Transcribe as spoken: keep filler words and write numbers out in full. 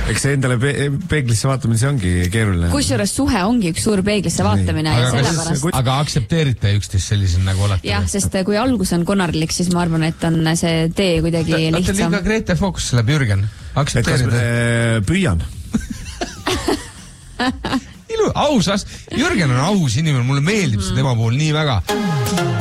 eks see endale pe peeglisse vaatamine, see ongi keeruline. Kusjuures suhe ongi üks suur peeglisse vaatamine ja sellepärast. Aga aktsepteerite üksteist sellisel nagu olete? Jah, sest kui algus on konarlik, siis ma arvan, et on see tee kuidagi lihtsam. Olete liiga Grete Fox läheb Jürgen. Aktsepteerite? Püüan. Ilu, ausas. Jürgen on aus inimene, mulle meeldib see tema puhul nii väga.